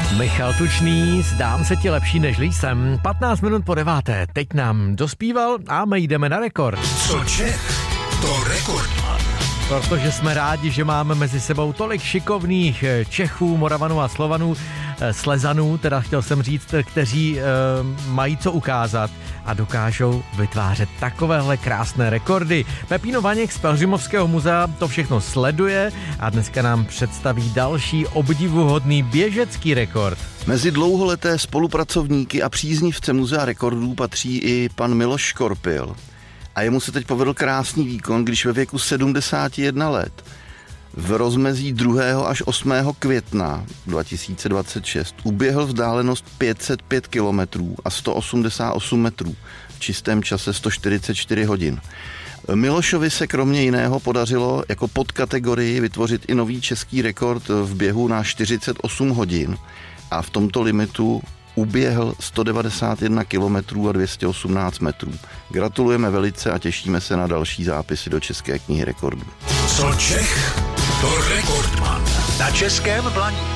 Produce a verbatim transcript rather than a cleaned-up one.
Michal Tučný, zdám se ti lepší než jsem. patnáct minut po deváté, teď nám dospíval a my jdeme na rekord. Co Čech, to rekordman. Protože jsme rádi, že máme mezi sebou tolik šikovných Čechů, Moravanů a Slovanů, Slezanů, teda chtěl jsem říct, kteří e, mají co ukázat a dokážou vytvářet takovéhle krásné rekordy. Pepíno Vaněk z Pelhřimovského muzea to všechno sleduje a dneska nám představí další obdivuhodný běžecký rekord. Mezi dlouholeté spolupracovníky a příznivce Muzea rekordů patří i pan Miloš Škorpil. A jemu se teď povedl krásný výkon, když ve věku sedmdesát jedna let v rozmezí druhého až osmého května dva tisíce dvacet šest uběhl vzdálenost pět set pět kilometrů a sto osmdesát osm metrů v čistém čase sto čtyřicet čtyři hodin. Milošovi se kromě jiného podařilo jako podkategorii vytvořit i nový český rekord v běhu na čtyřicet osm hodin a v tomto limitu uběhl sto devadesát jedna kilometrů a dvě stě osmnáct metrů. Gratulujeme velice a těšíme se na další zápisy do České knihy rekordů. Co Čech, to rekordman. Na Českém Blaní.